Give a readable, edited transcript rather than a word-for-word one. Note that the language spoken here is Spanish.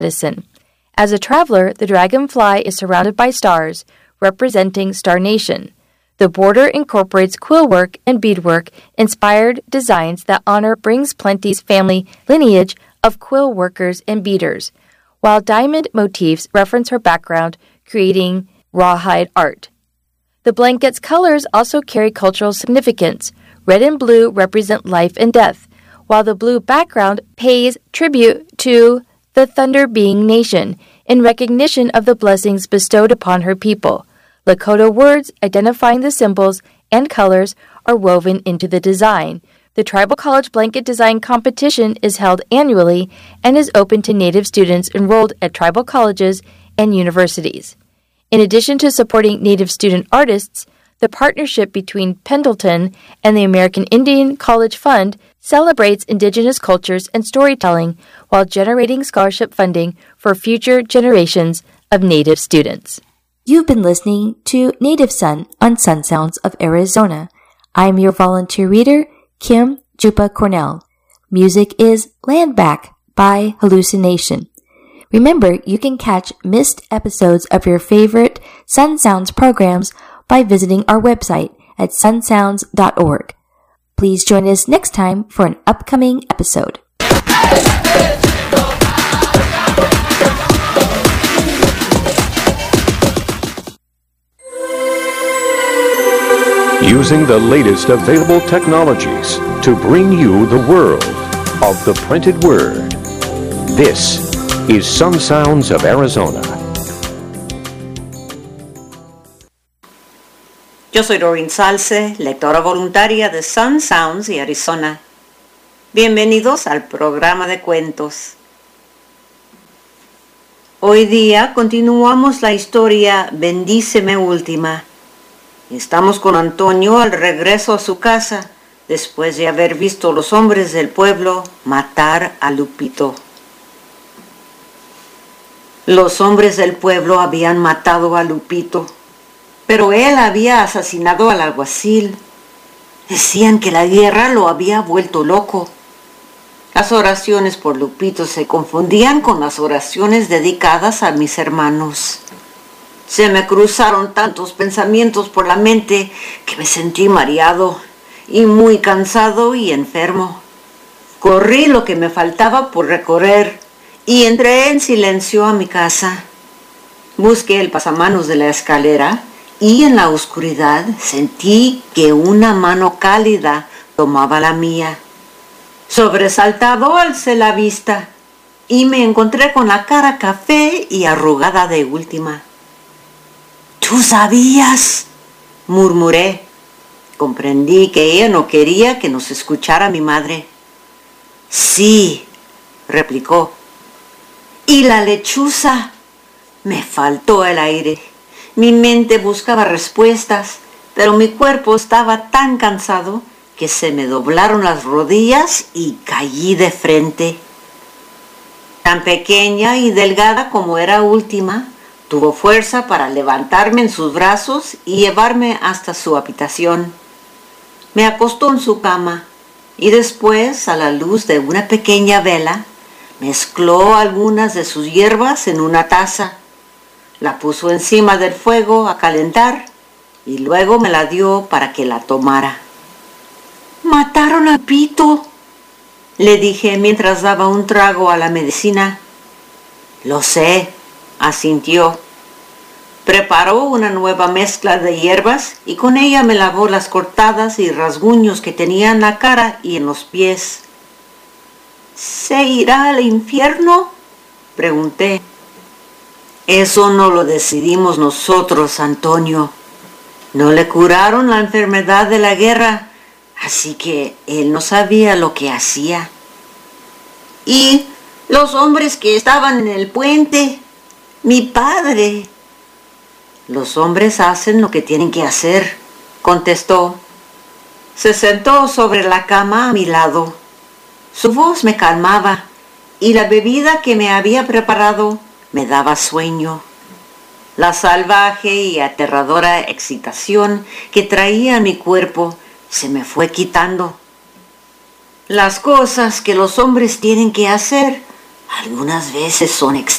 medicine. As a traveler, the dragonfly is surrounded by stars, representing Star Nation. The border incorporates quillwork and beadwork-inspired designs that honor Brings Plenty's family lineage of quill workers and beaders, while diamond motifs reference her background, creating rawhide art. The blanket's colors also carry cultural significance. Red and blue represent life and death, while the blue background pays tribute to the Thunder Being Nation in recognition of the blessings bestowed upon her people. Lakota words identifying the symbols and colors are woven into the design. The Tribal College Blanket Design Competition is held annually and is open to Native students enrolled at tribal colleges and universities. In addition to supporting Native student artists, the partnership between Pendleton and the American Indian College Fund celebrates Indigenous cultures and storytelling while generating scholarship funding for future generations of Native students. You've been listening to Native Son on Sun Sounds of Arizona. I'm your volunteer reader, Kim Jupa Cornell. Music is Land Back by Hallucination. Remember, you can catch missed episodes of your favorite Sun Sounds programs by visiting our website at sunsounds.org. Please join us next time for an upcoming episode. Using the latest available technologies to bring you the world of the printed word. This is Sun Sounds of Arizona. Yo soy Doreen Salce, lectora voluntaria de Sun Sounds y Arizona. Bienvenidos al programa de cuentos. Hoy día continuamos la historia Bendíceme Última. Estamos con Antonio al regreso a su casa, después de haber visto los hombres del pueblo matar a Lupito. Los hombres del pueblo habían matado a Lupito, pero él había asesinado al alguacil. Decían que la guerra lo había vuelto loco. Las oraciones por Lupito se confundían con las oraciones dedicadas a mis hermanos. Se me cruzaron tantos pensamientos por la mente que me sentí mareado y muy cansado y enfermo. Corrí lo que me faltaba por recorrer y entré en silencio a mi casa. Busqué el pasamanos de la escalera y en la oscuridad sentí que una mano cálida tomaba la mía. Sobresaltado alcé la vista y me encontré con la cara café y arrugada de última. «¿Tú sabías?», murmuré. Comprendí que ella no quería que nos escuchara mi madre. «Sí», replicó. «¿Y la lechuza?». Me faltó el aire. Mi mente buscaba respuestas, pero mi cuerpo estaba tan cansado que se me doblaron las rodillas y caí de frente. Tan pequeña y delgada como era última, tuvo fuerza para levantarme en sus brazos y llevarme hasta su habitación. Me acostó en su cama y después, a la luz de una pequeña vela, mezcló algunas de sus hierbas en una taza, la puso encima del fuego a calentar y luego me la dio para que la tomara. «¿Mataron a Pito?», le dije mientras daba un trago a la medicina. «Lo sé», asintió. Preparó una nueva mezcla de hierbas y con ella me lavó las cortadas y rasguños que tenía en la cara y en los pies. «¿Se irá al infierno?», pregunté. «Eso no lo decidimos nosotros, Antonio. No le curaron la enfermedad de la guerra, así que él no sabía lo que hacía». «¿Y los hombres que estaban en el puente? Mi padre». «Los hombres hacen lo que tienen que hacer», contestó. Se sentó sobre la cama a mi lado. Su voz me calmaba y la bebida que me había preparado me daba sueño. La salvaje y aterradora excitación que traía mi cuerpo se me fue quitando. Las cosas que los hombres tienen que hacer Algunas veces son extraños.